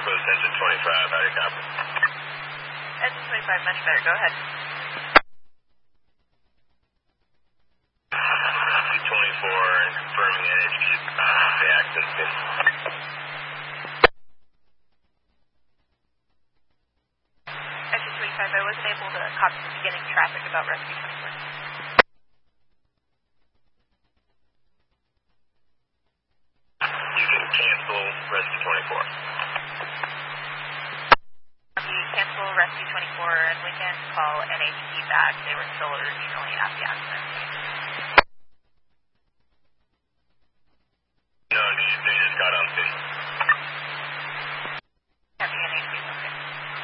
Northwest Engine 25, how do you copy? Engine 25, much better, go ahead. Rescue 24, confirming NHG, the accident scene. Engine 25, I wasn't able to copy the beginning traffic about Rescue 24. You can cancel Rescue 24. Cancel Rescue 24 and we can call NHP back. They were still originally at the accident scene.